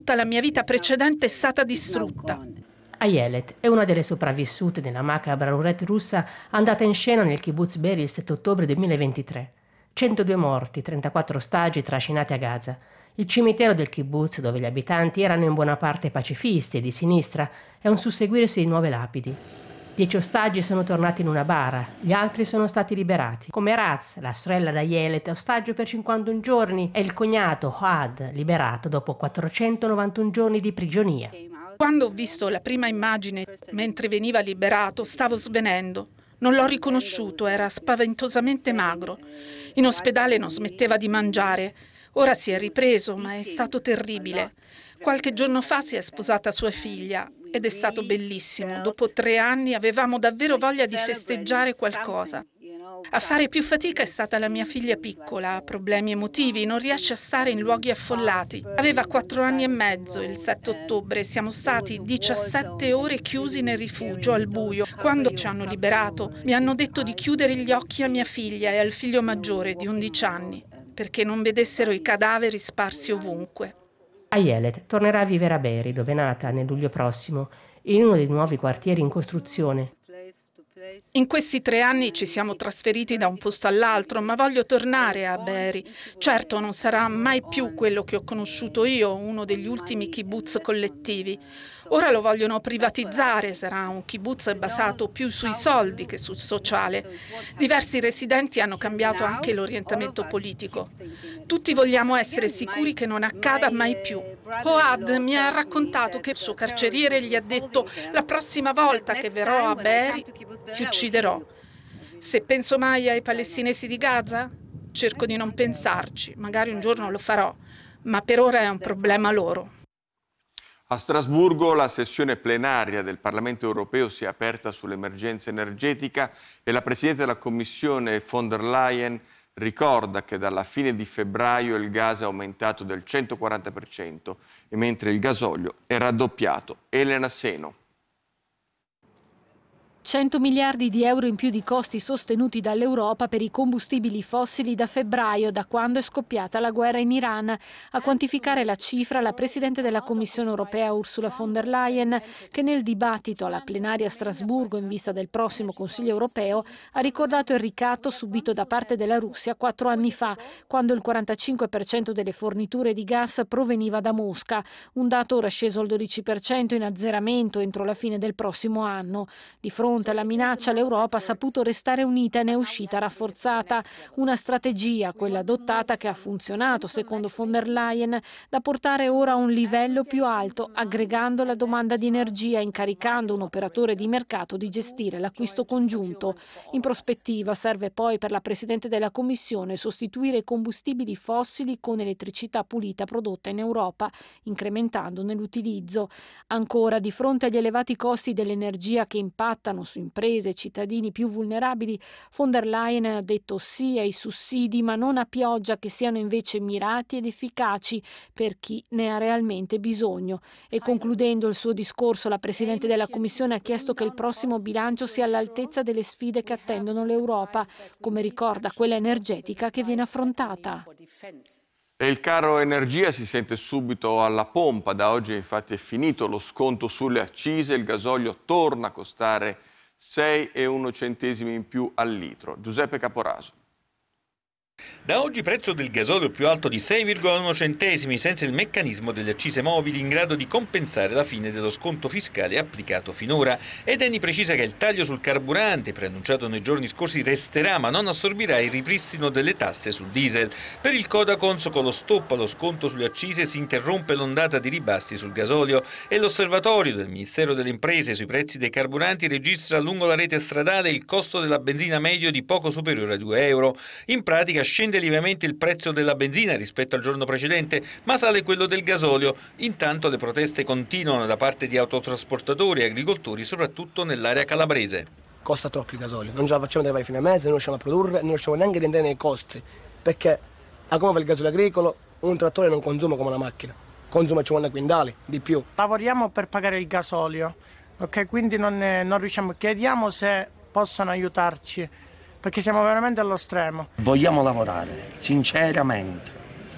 Tutta la mia vita precedente è stata distrutta. Ayelet è una delle sopravvissute della macabra roulette russa andata in scena nel kibbutz Be'eri il 7 ottobre 2023. 102 morti, 34 ostaggi trascinati a Gaza. Il cimitero del kibbutz, dove gli abitanti erano in buona parte pacifisti e di sinistra, è un susseguirsi di nuove lapidi. 10 ostaggi sono tornati in una bara, gli altri sono stati liberati, come Raz, la sorella di Ayelet, ostaggio per 51 giorni, e il cognato Ohad, liberato dopo 491 giorni di prigionia. Quando ho visto la prima immagine mentre veniva liberato, stavo svenendo. Non l'ho riconosciuto, era spaventosamente magro. In ospedale non smetteva di mangiare. Ora si è ripreso, ma è stato terribile. Qualche giorno fa si è sposata sua figlia ed è stato bellissimo. Dopo 3 anni avevamo davvero voglia di festeggiare qualcosa. A fare più fatica è stata la mia figlia piccola, ha problemi emotivi, non riesce a stare in luoghi affollati. Aveva 4 anni e mezzo il 7 ottobre, siamo stati 17 ore chiusi nel rifugio al buio. Quando ci hanno liberato mi hanno detto di chiudere gli occhi a mia figlia e al figlio maggiore di 11 anni, perché non vedessero i cadaveri sparsi ovunque. Ayelet tornerà a vivere a Be'eri, dove è nata nel luglio prossimo, in uno dei nuovi quartieri in costruzione. In questi 3 anni ci siamo trasferiti da un posto all'altro, ma voglio tornare a Be'eri. Certo, non sarà mai più quello che ho conosciuto io, uno degli ultimi kibbutz collettivi. Ora lo vogliono privatizzare, sarà un kibbutz basato più sui soldi che sul sociale. Diversi residenti hanno cambiato anche l'orientamento politico. Tutti vogliamo essere sicuri che non accada mai più. Ohad mi ha raccontato che il suo carceriere gli ha detto: la prossima volta che verrò a Be'eri ti ucciderò. Se penso mai ai palestinesi di Gaza? Cerco di non pensarci, magari un giorno lo farò, ma per ora è un problema loro. A Strasburgo la sessione plenaria del Parlamento europeo si è aperta sull'emergenza energetica e la Presidente della Commissione von der Leyen ricorda che dalla fine di febbraio il gas è aumentato del 140%, e mentre il gasolio è raddoppiato. Elena Seno. 100 miliardi di euro in più di costi sostenuti dall'Europa per i combustibili fossili da febbraio, da quando è scoppiata la guerra in Iran. A quantificare la cifra la Presidente della Commissione europea Ursula von der Leyen, che nel dibattito alla plenaria a Strasburgo in vista del prossimo Consiglio europeo ha ricordato il ricatto subito da parte della Russia 4 anni fa, quando il 45% delle forniture di gas proveniva da Mosca, un dato ora sceso al 12% in azzeramento entro la fine del prossimo anno. Di fronte alla minaccia l'Europa ha saputo restare unita e ne è uscita rafforzata. Una strategia, quella adottata, che ha funzionato, secondo von der Leyen, da portare ora a un livello più alto, aggregando la domanda di energia e incaricando un operatore di mercato di gestire l'acquisto congiunto. In prospettiva serve poi per la Presidente della Commissione sostituire i combustibili fossili con elettricità pulita prodotta in Europa, incrementandone l'utilizzo. Ancora, di fronte agli elevati costi dell'energia che impattano su imprese e cittadini più vulnerabili, von der Leyen ha detto sì ai sussidi, ma non a pioggia, che siano invece mirati ed efficaci per chi ne ha realmente bisogno. E concludendo il suo discorso, la Presidente della Commissione ha chiesto che il prossimo bilancio sia all'altezza delle sfide che attendono l'Europa, come ricorda quella energetica che viene affrontata. E il caro energia si sente subito alla pompa. Da oggi infatti è finito lo sconto sulle accise, il gasolio torna a costare 6,1 centesimi in più al litro. Giuseppe Caporaso. Da oggi prezzo del gasolio più alto di 6,1 centesimi senza il meccanismo delle accise mobili in grado di compensare la fine dello sconto fiscale applicato finora. Ed Eni precisa che il taglio sul carburante preannunciato nei giorni scorsi resterà, ma non assorbirà il ripristino delle tasse sul diesel. Per il Codacons, con lo stop allo sconto sulle accise si interrompe l'ondata di ribassi sul gasolio e l'osservatorio del Ministero delle Imprese sui prezzi dei carburanti registra lungo la rete stradale il costo della benzina medio di poco superiore a 2 euro. In pratica scende lievemente il prezzo della benzina rispetto al giorno precedente, ma sale quello del gasolio. Intanto le proteste continuano da parte di autotrasportatori e agricoltori, soprattutto nell'area calabrese. Costa troppo il gasolio, non ce la facciamo arrivare fino a mese, non riusciamo a produrre, non riusciamo neanche a rientrare nei costi, perché a come va il gasolio agricolo, un trattore non consuma come una macchina, consuma 50 quintali di più. Lavoriamo per pagare il gasolio, ok? Quindi non riusciamo, chiediamo se possono aiutarci, perché siamo veramente allo stremo. Vogliamo lavorare, sinceramente,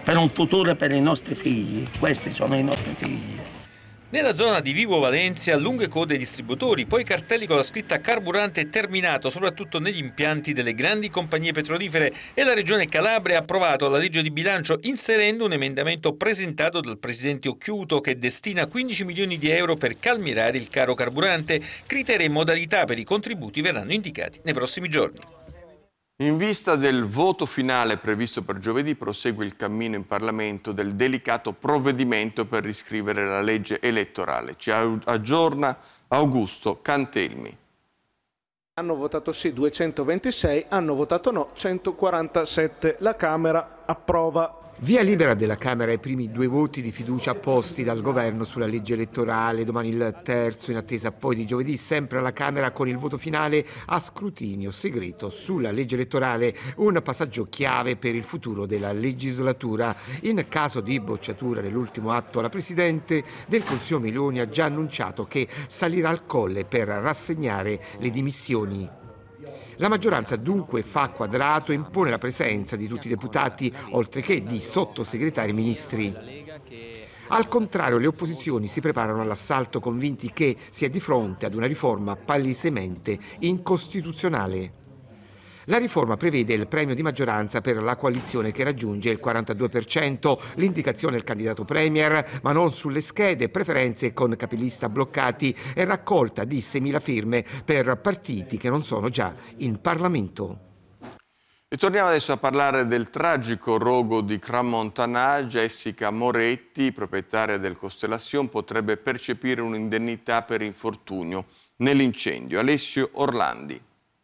per un futuro per i nostri figli. Questi sono i nostri figli. Nella zona di Vibo Valentia, lunghe code ai distributori, poi cartelli con la scritta carburante terminato, soprattutto negli impianti delle grandi compagnie petrolifere, e la Regione Calabria ha approvato la legge di bilancio inserendo un emendamento presentato dal presidente Occhiuto che destina 15 milioni di euro per calmierare il caro carburante. Criteri e modalità per i contributi verranno indicati nei prossimi giorni. In vista del voto finale previsto per giovedì, prosegue il cammino in Parlamento del delicato provvedimento per riscrivere la legge elettorale. Ci aggiorna Augusto Cantelmi. Hanno votato sì 226, hanno votato no 147. La Camera approva. Via libera della Camera ai primi 2 voti di fiducia posti dal Governo sulla legge elettorale. Domani il terzo, in attesa poi di giovedì, sempre alla Camera con il voto finale a scrutinio segreto sulla legge elettorale, un passaggio chiave per il futuro della legislatura. In caso di bocciatura dell'ultimo atto, la Presidente del Consiglio Meloni ha già annunciato che salirà al colle per rassegnare le dimissioni. La maggioranza dunque fa quadrato e impone la presenza di tutti i deputati, oltre che di sottosegretari e ministri. Al contrario, le opposizioni si preparano all'assalto, convinti che si è di fronte ad una riforma palesemente incostituzionale. La riforma prevede il premio di maggioranza per la coalizione che raggiunge il 42%, l'indicazione del candidato premier, ma non sulle schede, preferenze con capilista bloccati e raccolta di 6.000 firme per partiti che non sono già in Parlamento. E torniamo adesso a parlare del tragico rogo di Crans-Montana. Jessica Moretti, proprietaria del Constellation, potrebbe percepire un'indennità per infortunio nell'incendio. Alessio Orlandi.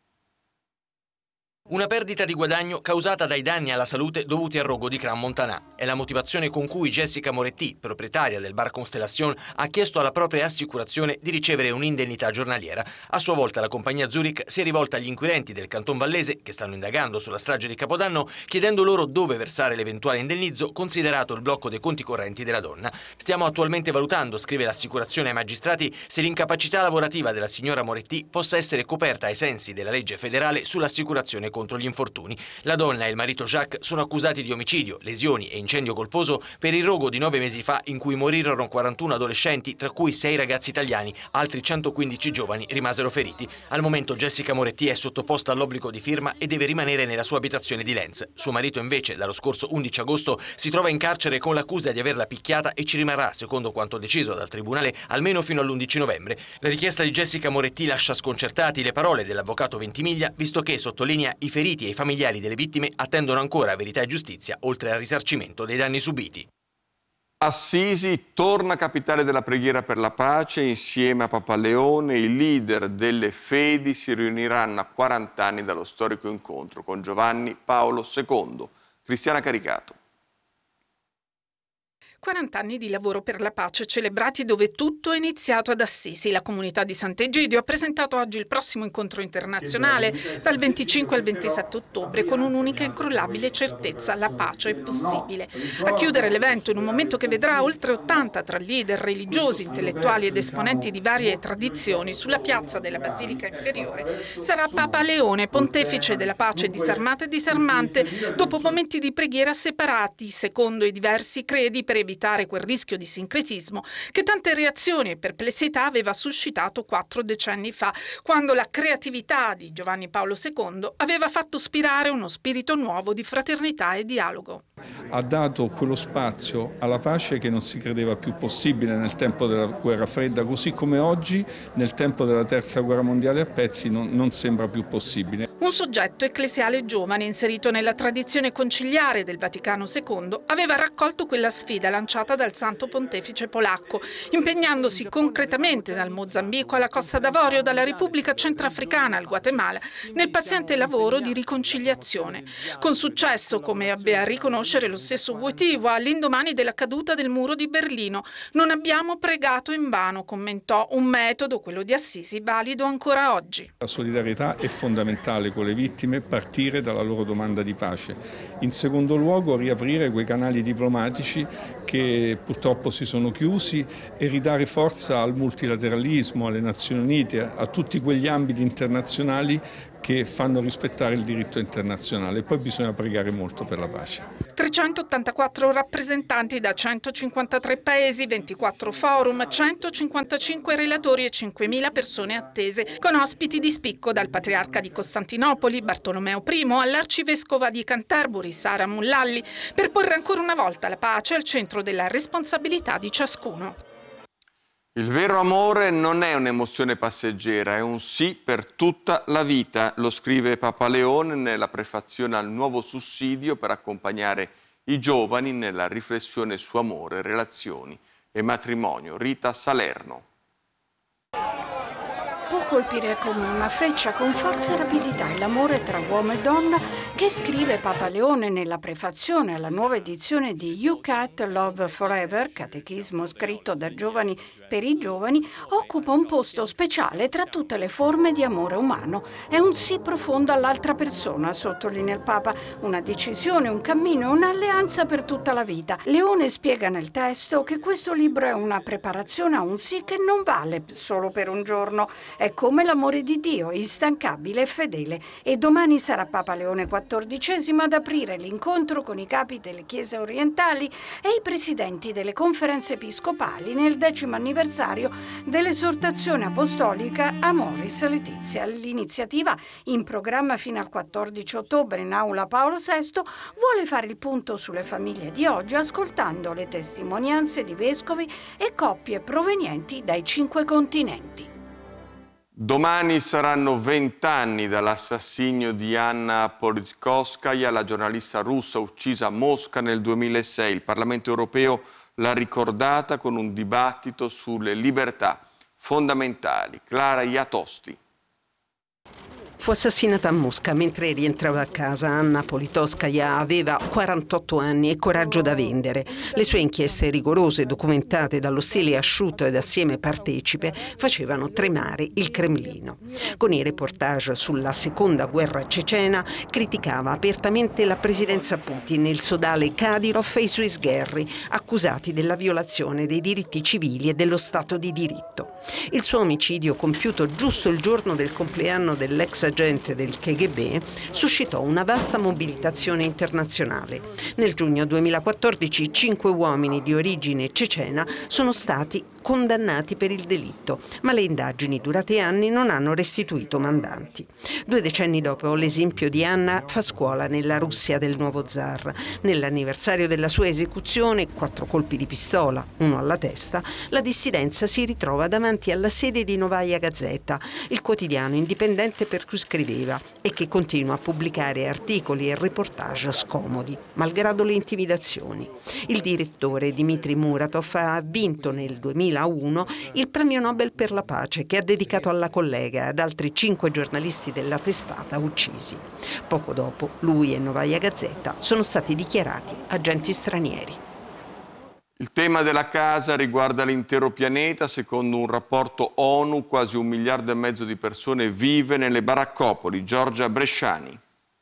Una perdita di guadagno causata dai danni alla salute dovuti al rogo di Crans-Montana. È la motivazione con cui Jessica Moretti, proprietaria del bar Constellation, ha chiesto alla propria assicurazione di ricevere un'indennità giornaliera. A sua volta la compagnia Zurich si è rivolta agli inquirenti del Canton Vallese, che stanno indagando sulla strage di Capodanno, chiedendo loro dove versare l'eventuale indennizzo, considerato il blocco dei conti correnti della donna. Stiamo attualmente valutando, scrive l'assicurazione ai magistrati, se l'incapacità lavorativa della signora Moretti possa essere coperta ai sensi della legge federale sull'assicurazione contro gli infortuni. La donna e il marito Jacques sono accusati di omicidio, lesioni e incendio colposo per il rogo di 9 mesi fa in cui morirono 41 adolescenti, tra cui 6 ragazzi italiani, altri 115 giovani rimasero feriti. Al momento Jessica Moretti è sottoposta all'obbligo di firma e deve rimanere nella sua abitazione di Lens. Suo marito invece dallo scorso 11 agosto si trova in carcere con l'accusa di averla picchiata e ci rimarrà, secondo quanto deciso dal tribunale, almeno fino all'11 novembre. La richiesta di Jessica Moretti lascia sconcertati le parole dell'avvocato Ventimiglia, visto che, sottolinea, i feriti e i familiari delle vittime attendono ancora verità e giustizia, oltre al risarcimento dei danni subiti. Assisi torna capitale della preghiera per la pace. Insieme a Papa Leone i leader delle fedi si riuniranno a 40 anni dallo storico incontro con Giovanni Paolo II. Cristiana Caricato. 40 anni di lavoro per la pace celebrati dove tutto è iniziato ad Assisi. La comunità di Sant'Egidio ha presentato oggi il prossimo incontro internazionale dal 25 al 27 ottobre con un'unica incrollabile certezza: la pace è possibile. A chiudere l'evento, in un momento che vedrà oltre 80 tra leader religiosi, intellettuali ed esponenti di varie tradizioni sulla piazza della Basilica Inferiore, sarà Papa Leone, pontefice della pace disarmata e disarmante, dopo momenti di preghiera separati secondo i diversi credi per evitare quel rischio di sincretismo che tante reazioni e perplessità aveva suscitato 4 decenni fa, quando la creatività di Giovanni Paolo II aveva fatto spirare uno spirito nuovo di fraternità e dialogo. Ha dato quello spazio alla pace che non si credeva più possibile nel tempo della guerra fredda, così come oggi nel tempo della terza guerra mondiale a pezzi non sembra più possibile. Un soggetto ecclesiale giovane inserito nella tradizione conciliare del Vaticano II aveva raccolto quella sfida lanciata dal Santo Pontefice polacco, impegnandosi concretamente dal Mozambico alla Costa d'Avorio, dalla Repubblica Centrafricana al Guatemala, nel paziente lavoro di riconciliazione. Con successo, come ebbe a riconoscere lo stesso Wojtyła all'indomani della caduta del muro di Berlino. Non abbiamo pregato invano, commentò, un metodo, quello di Assisi, valido ancora oggi. La solidarietà è fondamentale con le vittime, partire dalla loro domanda di pace. In secondo luogo, riaprire quei canali diplomatici che purtroppo si sono chiusi e ridare forza al multilateralismo, alle Nazioni Unite, a tutti quegli ambiti internazionali che fanno rispettare il diritto internazionale. E poi bisogna pregare molto per la pace. 384 rappresentanti da 153 paesi, 24 forum, 155 relatori e 5.000 persone attese, con ospiti di spicco dal patriarca di Costantinopoli, Bartolomeo I, all'arcivescova di Canterbury, Sara Mullalli, per porre ancora una volta la pace al centro della responsabilità di ciascuno. Il vero amore non è un'emozione passeggera, è un sì per tutta la vita, lo scrive Papa Leone nella prefazione al nuovo sussidio per accompagnare i giovani nella riflessione su amore, relazioni e matrimonio. Rita Salerno. Può colpire come una freccia con forza e rapidità l'amore tra uomo e donna che scrive Papa Leone nella prefazione alla nuova edizione di YouCat Love Forever, catechismo scritto da giovani per i giovani, occupa un posto speciale tra tutte le forme di amore umano. È un sì profondo all'altra persona, sottolinea il Papa, una decisione, un cammino, un'alleanza per tutta la vita. Leone spiega nel testo che questo libro è una preparazione a un sì che non vale solo per un giorno. È come l'amore di Dio, instancabile e fedele. E domani sarà Papa Leone XIV ad aprire l'incontro con i capi delle chiese orientali e i presidenti delle conferenze episcopali nel 10° anniversario dell'esortazione apostolica Amoris Laetitia. L'iniziativa, in programma fino al 14 ottobre in Aula Paolo VI, vuole fare il punto sulle famiglie di oggi ascoltando le testimonianze di vescovi e coppie provenienti dai 5 continenti. Domani saranno 20 anni dall'assassinio di Anna Politkovskaja, la giornalista russa uccisa a Mosca nel 2006. Il Parlamento europeo l'ha ricordata con un dibattito sulle libertà fondamentali. Clara Iatosti. Fu assassinata a Mosca mentre rientrava a casa. Anna Politkovskaja aveva 48 anni e coraggio da vendere. Le sue inchieste rigorose, documentate dallo stile asciutto ed assieme partecipe, facevano tremare il Cremlino. Con i reportage sulla seconda guerra cecena criticava apertamente la presidenza Putin, il sodale Kadyrov e i suoi sgherri, accusati della violazione dei diritti civili e dello Stato di diritto. Il suo omicidio, compiuto giusto il giorno del compleanno dell'ex agente del KGB, suscitò una vasta mobilitazione internazionale. Nel giugno 2014 5 uomini di origine cecena sono stati condannati per il delitto, ma le indagini durate anni non hanno restituito mandanti. 2 decenni dopo, l'esempio di Anna fa scuola nella Russia del nuovo zar. Nell'anniversario della sua esecuzione, 4 colpi di pistola, uno alla testa, la dissidenza si ritrova davanti alla sede di Novaya Gazeta, il quotidiano indipendente per cui scriveva e che continua a pubblicare articoli e reportage scomodi, malgrado le intimidazioni. Il direttore Dmitry Muratov ha vinto nel 2001 il premio Nobel per la pace che ha dedicato alla collega e ad altri 5 giornalisti della testata uccisi. Poco dopo, lui e Novaya Gazeta sono stati dichiarati agenti stranieri. Il tema della casa riguarda l'intero pianeta. Secondo un rapporto ONU, quasi 1,5 miliardi di persone vive nelle baraccopoli. Giorgia Bresciani.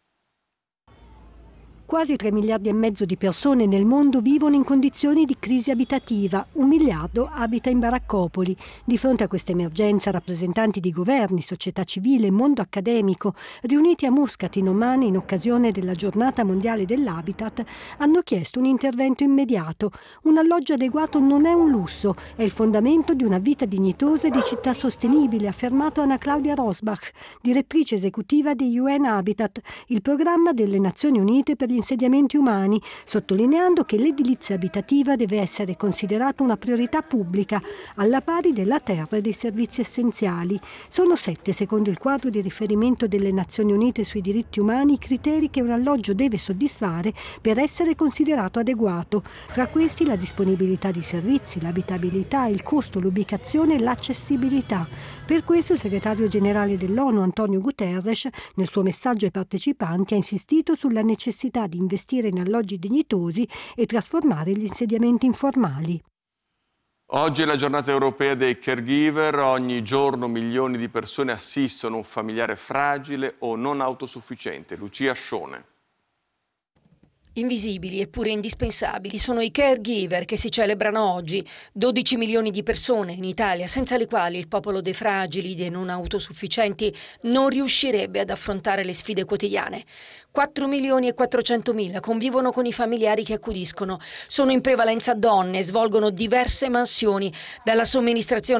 Quasi 3,5 miliardi di persone nel mondo vivono in condizioni di crisi abitativa. 1 miliardo abita in baraccopoli. Di fronte a questa emergenza, rappresentanti di governi, società civile e mondo accademico, riuniti a Muscat in Oman in occasione della Giornata Mondiale dell'Habitat, hanno chiesto un intervento immediato. Un alloggio adeguato non è un lusso, è il fondamento di una vita dignitosa e di città sostenibile, ha affermato Anna Claudia Rosbach, direttrice esecutiva di UN Habitat, il programma delle Nazioni Unite per gli insediamenti umani, sottolineando che l'edilizia abitativa deve essere considerata una priorità pubblica, alla pari della terra e dei servizi essenziali. Sono 7, secondo il quadro di riferimento delle Nazioni Unite sui diritti umani, i criteri che un alloggio deve soddisfare per essere considerato adeguato. Tra questi la disponibilità di servizi, l'abitabilità, il costo, l'ubicazione e l'accessibilità. Per questo il segretario generale dell'ONU, Antonio Guterres, nel suo messaggio ai partecipanti ha insistito sulla necessità di investire in alloggi dignitosi e trasformare gli insediamenti informali. Oggi è la giornata europea dei caregiver. Ogni giorno milioni di persone assistono un familiare fragile o non autosufficiente. Lucia Scione. Invisibili eppure indispensabili sono i caregiver che si celebrano oggi, 12 milioni di persone in Italia, senza le quali il popolo dei fragili, dei non autosufficienti, non riuscirebbe ad affrontare le sfide quotidiane. 4 milioni e 400 mila convivono con i familiari che accudiscono, sono in prevalenza donne, svolgono diverse mansioni, dalla somministrazione